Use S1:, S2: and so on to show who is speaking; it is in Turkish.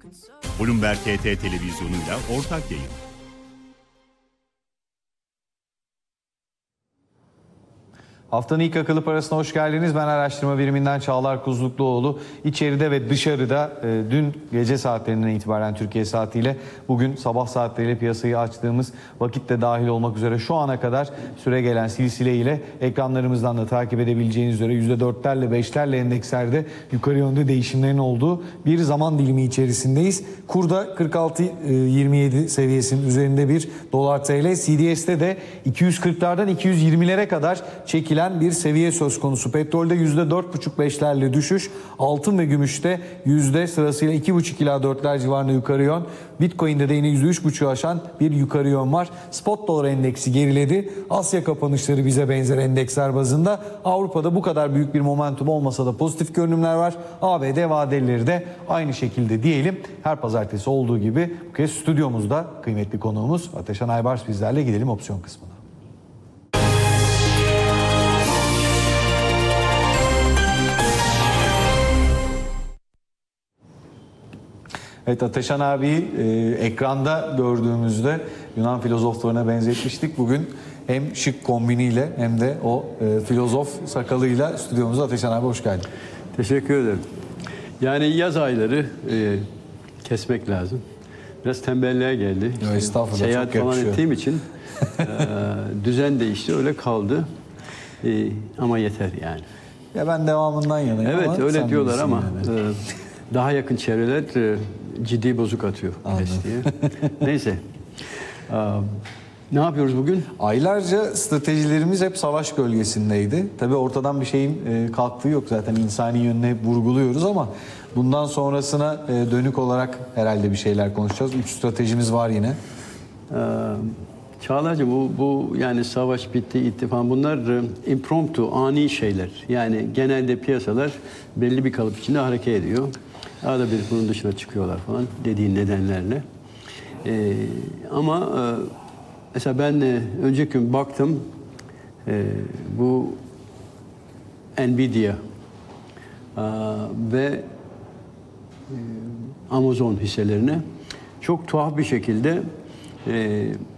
S1: Bloomberg TT televizyonuyla ortak yayın.
S2: Haftanın ilk akıllı parasına hoş geldiniz. Ben araştırma biriminden Çağlar Kuzlukluoğlu. İçeride ve dışarıda dün gece saatlerinden itibaren Türkiye saatiyle bugün sabah saatleriyle piyasayı açtığımız vakitte dahil olmak üzere şu ana kadar süre gelen silsile ile ekranlarımızdan da takip edebileceğiniz üzere %4'lerle 5'lerle endekslerde yukarı yönde değişimlerin olduğu bir zaman dilimi içerisindeyiz. Kurda 46.27 seviyesinin üzerinde bir dolar TL, CDS'te de 240'lardan 220'lere kadar çekilen bir seviye söz konusu. Petrolde %4,5-5'lerle düşüş, altın ve gümüşte sırasıyla 2,5 ila 4'ler civarında yukarı yön. Bitcoin'de de yine %3,5'u aşan bir yukarı yön var. Spot dolar endeksi geriledi. Asya kapanışları bize benzer endeksler bazında. Avrupa'da bu kadar büyük bir momentum olmasa da pozitif görünümler var. ABD vadelileri de aynı şekilde diyelim. Her pazartesi olduğu gibi bu kez stüdyomuzda kıymetli konuğumuz Ateşan Aybars bizlerle. Gidelim opsiyon kısmına. Evet, Ateşan abi ekranda gördüğümüzde Yunan filozoflarına benzetmiştik. Bugün hem şık kombiniyle hem de o filozof sakalıyla stüdyomuza. Ateşan abi hoş geldin.
S3: Teşekkür ederim. Yani yaz ayları kesmek lazım. Biraz tembelliğe geldi.
S2: Ya, estağfurullah,
S3: seyahat
S2: çok
S3: falan ettiğim için düzen değişti, öyle kaldı. Ama yeter yani.
S2: Ya ben devamından yanayım.
S3: Evet,
S2: ama
S3: öyle diyorlar ama
S2: yani.
S3: daha yakın çevreler ciddi bozuk atıyor diye. Neyse. Ne yapıyoruz bugün?
S2: Aylarca stratejilerimiz hep savaş gölgesindeydi. Tabii ortadan bir şeyin kalktığı yok. Zaten insani yönüne hep vurguluyoruz ama bundan sonrasına dönük olarak herhalde bir şeyler konuşacağız. 3 stratejimiz var yine.
S3: Çağlar'cığım bu yani savaş bitti, ittifak, bunlar impromptu, ani şeyler. Yani genelde piyasalar belli bir kalıp içinde hareket ediyor. Arada bir bunun dışına çıkıyorlar falan dediğin nedenlerle. Ama mesela ben önceki gün baktım bu Nvidia ve Amazon hisselerine çok tuhaf bir şekilde